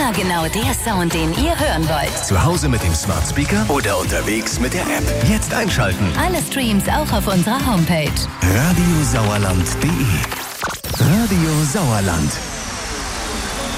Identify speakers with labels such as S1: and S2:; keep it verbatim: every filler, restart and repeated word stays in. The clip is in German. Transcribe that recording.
S1: Immer genau der Sound, den ihr hören wollt.
S2: Zu Hause mit dem Smart Speaker oder unterwegs mit der App. Jetzt einschalten.
S1: Alle Streams auch auf unserer Homepage.
S2: radio sauerland punkt de Radio Sauerland.